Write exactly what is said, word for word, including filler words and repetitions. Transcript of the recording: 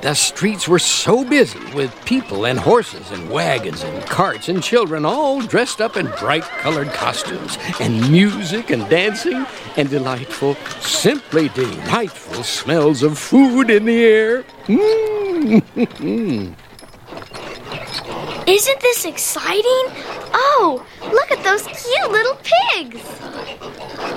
The streets were so busy with people and horses and wagons and carts and children all dressed up in bright-colored costumes, and music and dancing and delightful, simply delightful smells of food in the air. Mm. Isn't this exciting? Oh, look at those cute little pigs.